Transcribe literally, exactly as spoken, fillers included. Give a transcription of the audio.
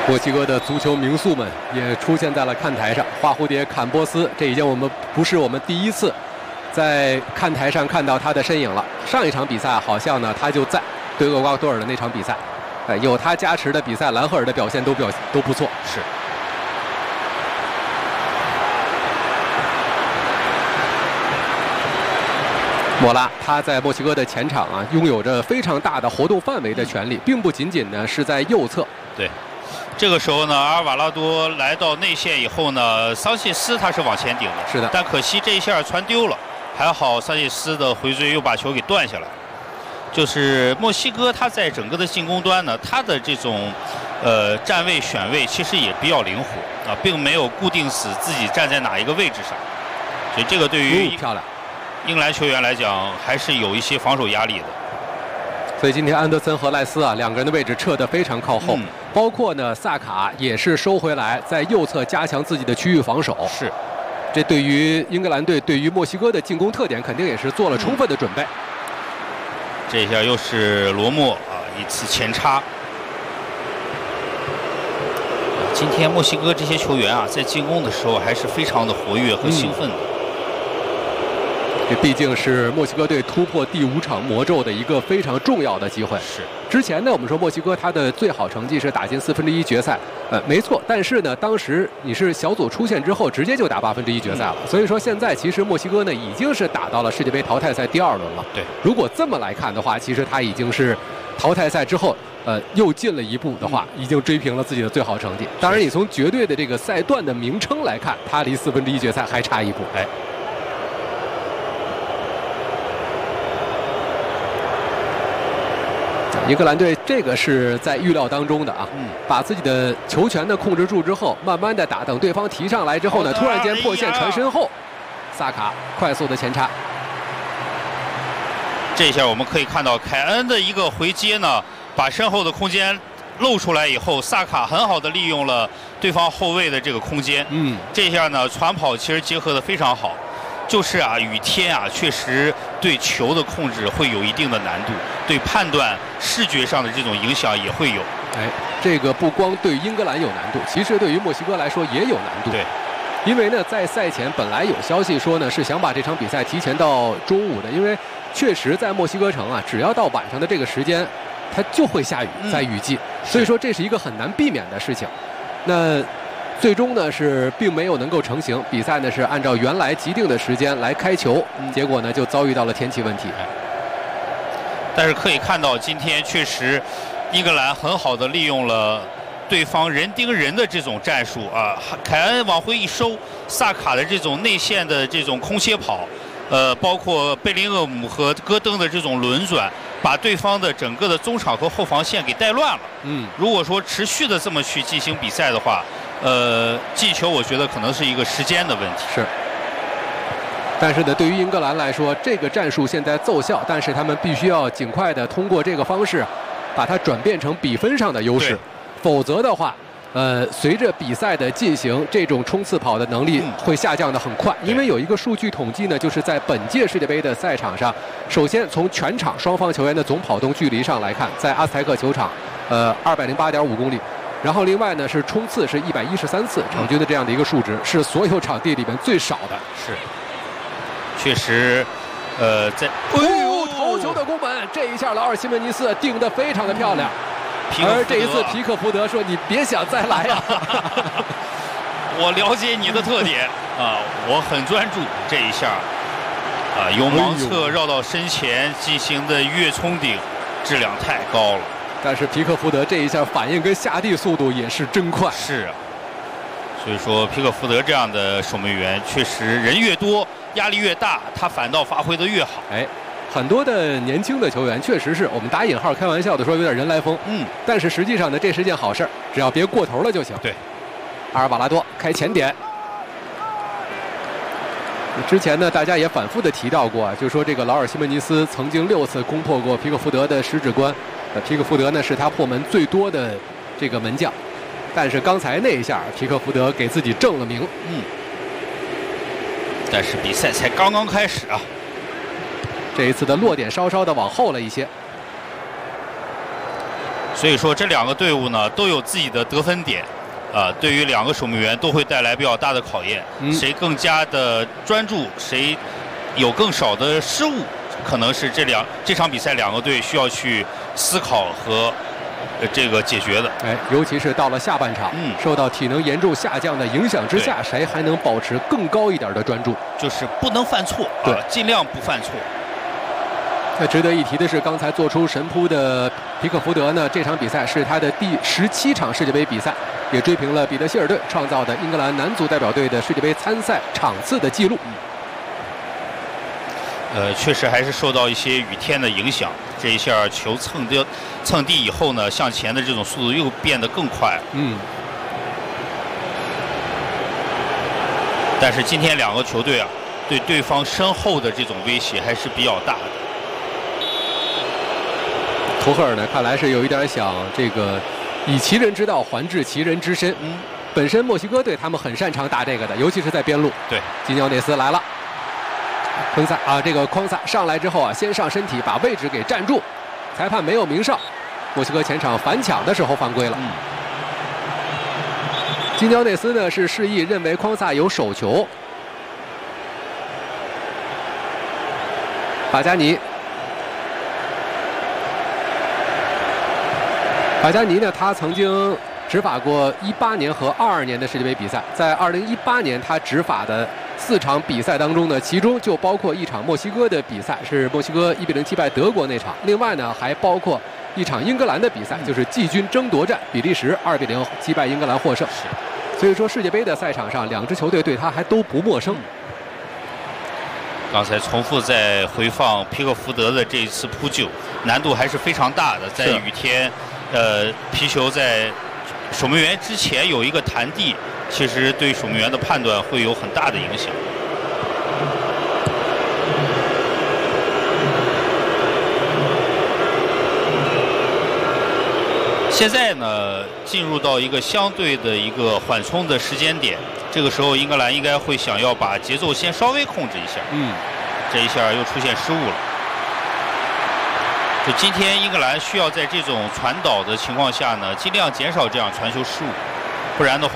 墨西哥的足球名宿们也出现在了看台上。花蝴蝶坎波斯，这已经我们不是我们第一次在看台上看到他的身影了。上一场比赛好像呢，他就在对厄瓜多尔的那场比赛，呃，有他加持的比赛，兰赫尔的表现都表都不错。 是。 莫拉他在墨西哥的前场啊，拥有着非常大的活动范围的权利，并不仅仅呢是在右侧。 对。这个时候呢，阿尔瓦拉多来到内线以后呢，桑切斯他是往前顶的， 是的， 但可惜这一下传丢了，还好桑切斯的回追又把球给断下来。就是墨西哥他在整个的进攻端呢，他的这种呃站位选位其实也比较灵活啊，并没有固定死自己站在哪一个位置上，所以这个对于漂亮英格兰球员来讲还是有一些防守压力的。 所以今天安德森和赖斯啊两个人的位置撤得非常靠后，嗯、包括呢萨卡也是收回来在右侧加强自己的区域防守。 是， 这对于英格兰队对于墨西哥的进攻特点肯定也是做了充分的准备。嗯、 这一下又是罗莫啊一次前插。今天墨西哥这些球员啊在进攻的时候还是非常的活跃和兴奋的。嗯这毕竟是墨西哥队突破第五场魔咒的一个非常重要的机会。 是。 之前呢，我们说墨西哥他的最好成绩是打进四分之一决赛，呃，没错。但是呢，当时你是小组出线之后，直接就打八分之一决赛了。嗯、所以说现在其实墨西哥呢已经是打到了世界杯淘汰赛第二轮了。 对。 如果这么来看的话，其实他已经是淘汰赛之后，呃，又进了一步的话，已经追平了自己的最好成绩。当然，你从绝对的这个赛段的名称来看，他离四分之一决赛还差一步。 哎。 英格兰队这个是在预料当中的啊， 嗯， 把自己的球权呢控制住之后，慢慢的打，等对方提上来之后呢，突然间破线传身后，萨卡快速的前插。 这下我们可以看到凯恩的一个回接呢，把身后的空间露出来以后，萨卡很好的利用了对方后卫的这个空间， 嗯， 这下呢传跑其实结合的非常好。就是啊，雨天啊，确实对球的控制会有一定的难度，对判断视觉上的这种影响也会有。 哎，这个不光对英格兰有难度，其实对于墨西哥来说也有难度。 对， 因为呢，在赛前本来有消息说呢，是想把这场比赛提前到中午的，因为确实在墨西哥城啊，只要到晚上的这个时间，它就会下雨，在雨季，嗯、所以说这是一个很难避免的事情。那。最终呢是并没有能够成型，比赛呢是按照原来既定的时间来开球，嗯、结果呢就遭遇到了天气问题。 但是可以看到，今天确实英格兰很好的利用了对方人盯人的这种战术啊，凯恩往回一收，萨卡的这种内线的这种空切跑，呃，包括贝林厄姆和戈登的这种轮转，把对方的整个的中场和后防线给带乱了。 嗯， 如果说持续的这么去进行比赛的话，呃，进球我觉得可能是一个时间的问题。 是。但是呢，对于英格兰来说，这个战术现在奏效，但是他们必须要尽快的通过这个方式，把它转变成比分上的优势，否则的话。呃，随着比赛的进行，这种冲刺跑的能力会下降的很快，因为有一个数据统计呢，就是在本届世界杯的赛场上，首先从全场双方球员的总跑动距离上来看，在阿斯泰克球场，呃，二百零八点五公里，然后另外呢是冲刺是一百一十三次，场均的这样的一个数值，是所有场地里面最少的。 是，确实，呃，在哎呦，头球的攻门，这一下劳尔西门尼斯顶得非常的漂亮。而这一次皮克福德说：“你别想再来呀、啊！ 我了解你的特点啊，我很专注。这一下啊，由盲侧绕到身前进行的越冲顶，质量太高了。 但是皮克福德这一下反应跟下地速度也是真快。 是啊，所以说皮克福德这样的守门员，确实人越多，压力越大，他反倒发挥得越好。 哎。”很多的年轻的球员确实是我们打引号开玩笑的说有点人来疯， 嗯， 但是实际上呢，这是件好事，只要别过头了就行。 对， 阿尔瓦拉多开前点。之前呢，大家也反复的提到过，就说这个劳尔西门尼斯曾经六次攻破过皮克福德的十指关，呃，皮克福德呢是他破门最多的这个门将，但是刚才那一下，皮克福德给自己正了名， 嗯，但是比赛才刚刚开始啊。这一次的落点稍稍的往后了一些。 所以说这两个队伍呢都有自己的得分点，啊、呃，对于两个守门员都会带来比较大的考验。嗯、谁更加的专注，谁有更少的失误，可能是这两这场比赛两个队需要去思考和呃这个解决的。 哎，尤其是到了下半场，嗯，受到体能严重下降的影响之下，谁还能保持更高一点的专注？ 就是不能犯错，对、呃，尽量不犯错。 那值得一提的是，刚才做出神扑的皮克福德呢，这场比赛是他的第十七场世界杯比赛，也追平了彼得希尔顿创造的英格兰男足代表队的世界杯参赛场次的记录。 呃，确实还是受到一些雨天的影响，这一下球蹭地蹭地以后呢，向前的这种速度又变得更快。嗯。但是今天两个球队啊，对对方身后的这种威胁还是比较大的。 图赫尔呢，看来是有一点想这个以其人之道还治其人之身。嗯，本身墨西哥队他们很擅长打这个的，尤其是在边路。 对， 基尼奥内斯来了，昆萨啊，这个匡萨上来之后啊，先上身体把位置给站住，裁判没有鸣哨。墨西哥前场反抢的时候犯规了。嗯，基尼奥内斯呢是示意认为匡萨有手球。法加尼。法加尼呢，他曾经执法过一八年和二二年的世界杯比赛。在二零一八年，他执法的四场比赛当中呢，其中就包括一场墨西哥的比赛，是墨西哥一比零击败德国那场。另外呢，还包括一场英格兰的比赛，就是季军争夺战，比利时二比零击败英格兰获胜。所以说，世界杯的赛场上，两支球队对他还都不陌生。 刚才重复在回放皮克福德的这一次扑救，难度还是非常大的，在雨天。呃，皮球在守门员之前有一个弹地，其实对守门员的判断会有很大的影响。现在呢，进入到一个相对的一个缓冲的时间点，这个时候英格兰应该会想要把节奏先稍微控制一下。嗯，这一下又出现失误了。就今天英格兰需要在这种传导的情况下呢，尽量减少这样传球失误，不然的话。